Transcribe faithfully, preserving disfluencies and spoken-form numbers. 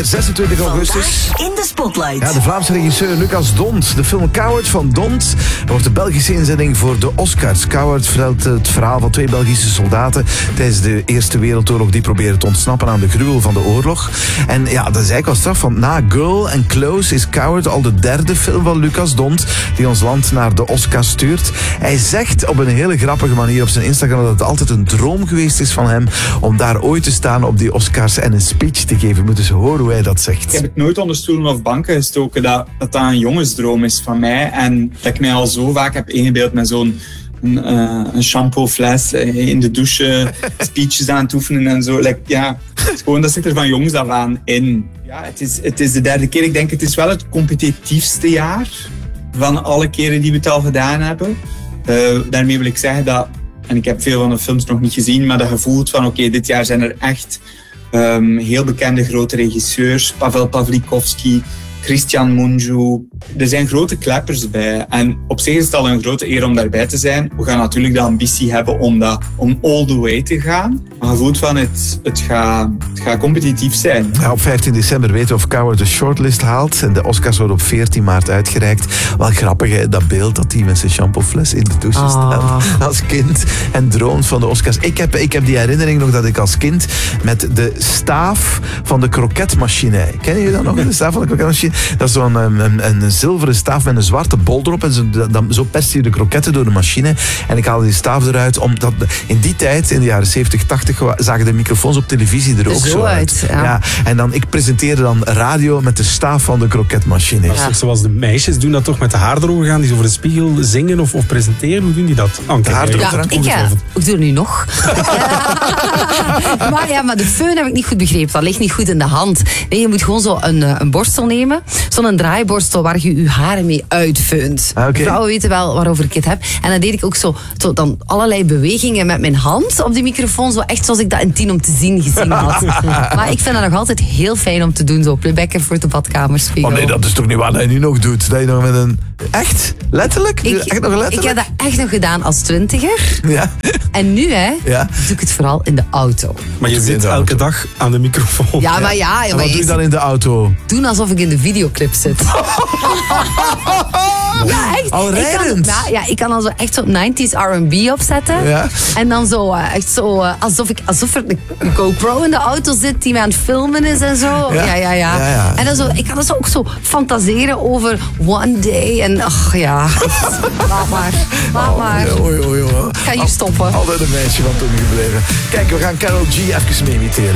zesentwintig augustus. In de Spotlight. Ja, de Vlaamse regisseur Lucas D'Hondt. De film Coward van D'Hondt wordt de Belgische inzending voor de Oscars. Coward vertelt het verhaal van twee Belgische soldaten tijdens de Eerste Wereldoorlog die proberen te ontsnappen aan de gruwel van de oorlog. En ja, dat is eigenlijk wel straf, want na Girl en Close is Coward al de derde film van Lucas D'Hondt die ons land naar de Oscars stuurt. Hij zegt op een hele grappige manier op zijn Instagram dat het altijd een droom geweest is van hem om daar ooit te staan op die Oscars en een speech te geven. Moeten ze horen hoe hij dat zegt. Ik heb het nooit onder stoelen of banken gestoken dat dat, dat een jongensdroom is van mij. En dat ik mij al zo vaak heb ingebeeld met zo'n een, uh, een shampoofles in de douche, speeches aan het oefenen en zo. Like, ja, het is gewoon, dat zit er van jongs af aan in. Ja, het is, het is de derde keer. Ik denk het is wel het competitiefste jaar van alle keren die we het al gedaan hebben. Uh, daarmee wil ik zeggen dat, en ik heb veel van de films nog niet gezien, maar dat je voelt van oké, okay, dit jaar zijn er echt um, heel bekende grote regisseurs. Pavel Pawlikowski, Christian Mungiu. Er zijn grote kleppers bij. En op zich is het al een grote eer om daarbij te zijn. We gaan natuurlijk de ambitie hebben om, dat, om all the way te gaan. Maar je voelt van het, het, gaat, het gaat competitief zijn. Ja, op vijftien december weten we of Coward de shortlist haalt. En de Oscars worden op veertien maart uitgereikt. Wel grappig, hè, dat beeld dat hij met zijn shampoofles in de douche Oh. staat als kind. En droomt van de Oscars. Ik heb, ik heb die herinnering nog dat ik als kind met de staaf van de kroketmachine. Ken je dat nog? De staaf van de kroketmachine? Dat is zo'n een, een, een zilveren staaf met een zwarte bol erop. En zo, dan, zo perst je de kroketten door de machine. En ik haalde die staaf eruit. Omdat in die tijd, in de jaren zeventig, tachtig, zagen de microfoons op televisie er ook Zo zo uit. uit, ja. Ja, en dan, ik presenteerde dan radio met de staaf van de kroketmachine. Dat is toch zoals de meisjes doen dat toch met de haar erover gaan, die zo voor de spiegel zingen of, of presenteren. Hoe doen die dat? Oh, De haar kijk, erop Ja, eraan. ik, ja, ik doe het nu nog. maar ja, maar de föhn heb ik niet goed begrepen. Dat ligt niet goed in de hand. Nee, je moet gewoon zo een, eh, een borstel nemen. Zo'n draaiborstel waar je je haren mee uitfeunt. Ah, okay. Vrouwen weten wel waarover ik het heb. En dan deed ik ook zo, zo dan allerlei bewegingen met mijn hand op die microfoon. Zo echt zoals ik dat in Tien om te zien gezien had. Maar ik vind dat nog altijd heel fijn om te doen. Zo playbacken voor de badkamerspiegel. Oh nee, dat is toch niet wat hij nu nog doet? Dat je nog met een... Echt? Letterlijk? Ik, echt nog letterlijk? ik heb dat echt nog gedaan als twintiger. Ja. En nu, hè, Ja. doe ik het vooral in de auto. Maar je in zit de elke auto. dag aan de microfoon. Ja, maar ja, En maar wat doe je je dan in de auto? doen alsof ik in de videoclip zit. Ja, echt. Al Ik kan, rijdend? ja, ja, ik kan dan zo echt zo nineties R en B opzetten. Ja. En dan zo, uh, echt zo, uh, alsof, ik, alsof er een, een GoPro in de auto zit die me aan het filmen is en zo. Ja, ja, ja. ja. Ja, ja. En dan zo, ik kan dan zo ook zo fantaseren over one day. En ach ja, echt. Laat maar, laat maar. Oei, oei, oei. Ik ga hier stoppen. Altijd een meisje van toen gebleven. Kijk, we gaan Karol G even mee imiteren.